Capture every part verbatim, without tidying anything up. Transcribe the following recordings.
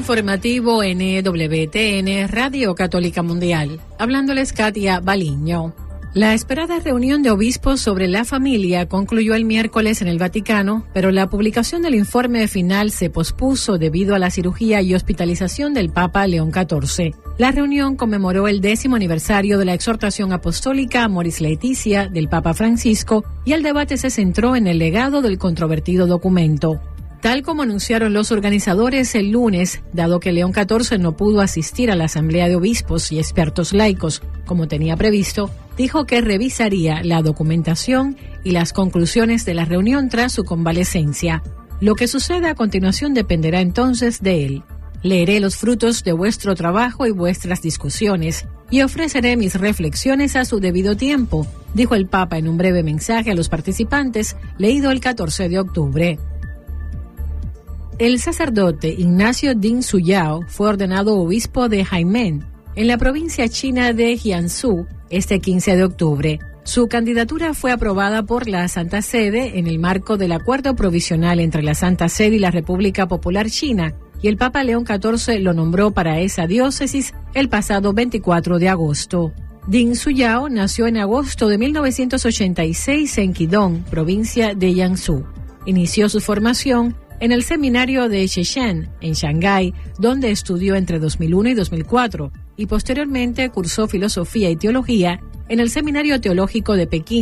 informativo N W T N, Radio Católica Mundial. Hablándoles Katia Baliño. La esperada reunión de obispos sobre la familia concluyó el miércoles en el Vaticano, pero la publicación del informe final se pospuso debido a la cirugía y hospitalización del Papa León catorce. La reunión conmemoró el décimo aniversario de la exhortación apostólica Amoris Laetitia del Papa Francisco y el debate se centró en el legado del controvertido documento. Tal como anunciaron los organizadores el lunes, dado que León catorce no pudo asistir a la Asamblea de Obispos y Expertos Laicos como tenía previsto, dijo que revisaría la documentación y las conclusiones de la reunión tras su convalecencia. Lo que suceda a continuación dependerá entonces de él. Leeré los frutos de vuestro trabajo y vuestras discusiones y ofreceré mis reflexiones a su debido tiempo, dijo el Papa en un breve mensaje a los participantes, leído el catorce de octubre. El sacerdote Ignacio Ding Suyao fue ordenado obispo de Haimen, en la provincia china de Jiangsu, este quince de octubre. Su candidatura fue aprobada por la Santa Sede en el marco del acuerdo provisional entre la Santa Sede y la República Popular China, y el Papa León catorce lo nombró para esa diócesis el pasado veinticuatro de agosto. Ding Suyao nació en agosto de mil novecientos ochenta y seis en Qidong, provincia de Jiangsu. Inició su formación en el seminario de Sheshan, en Shanghái, donde estudió entre dos mil uno y dos mil cuatro, y posteriormente cursó filosofía y teología en el Seminario Teológico de Pekín.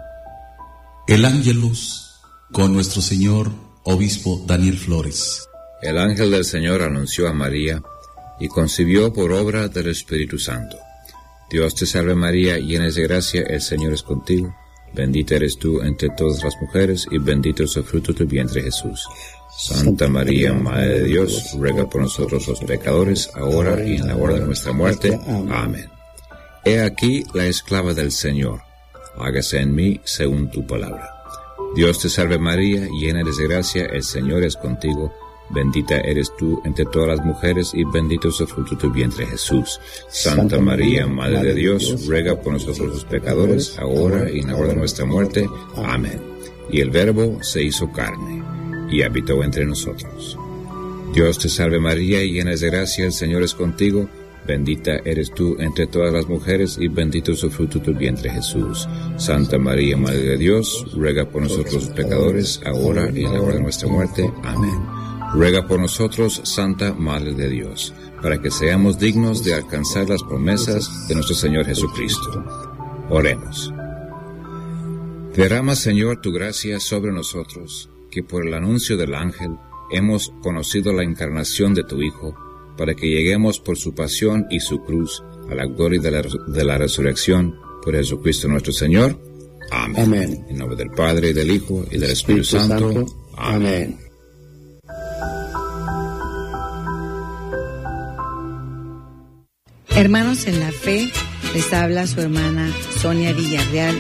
El Ángelus con nuestro señor obispo Daniel Flores. El ángel del Señor anunció a María y concibió por obra del Espíritu Santo. Dios te salve María, llena de gracia, el Señor es contigo. Bendita eres tú entre todas las mujeres y bendito es el fruto de tu vientre Jesús. Santa María, Madre de Dios, ruega por nosotros los pecadores, ahora y en la hora de nuestra muerte. Amén. He aquí la esclava del Señor. Hágase en mí según tu palabra. Dios te salve María, llena eres de gracia, el Señor es contigo. Bendita eres tú entre todas las mujeres y bendito es el fruto de tu vientre Jesús. Santa María, Madre de Dios, ruega por nosotros los pecadores, ahora y en la hora de nuestra muerte. Amén. Y el Verbo se hizo carne y habitó entre nosotros. Dios te salve María, llena de gracia, el Señor es contigo. Bendita eres tú entre todas las mujeres y bendito es el fruto de tu vientre Jesús. Santa María, Madre de Dios, ruega por nosotros los pecadores, ahora y en la hora de nuestra muerte. Amén. Ruega por nosotros, Santa Madre de Dios, para que seamos dignos de alcanzar las promesas de nuestro Señor Jesucristo. Oremos. Derrama, Señor, tu gracia sobre nosotros, que por el anuncio del ángel hemos conocido la encarnación de tu Hijo, para que lleguemos por su pasión y su cruz a la gloria de la, de la resurrección por Jesucristo nuestro Señor. Amén. Amén. En nombre del Padre, y del Hijo, y del Espíritu, Espíritu Santo. Santo. Amén. Amén. Hermanos en la fe, les habla su hermana Sonia Villarreal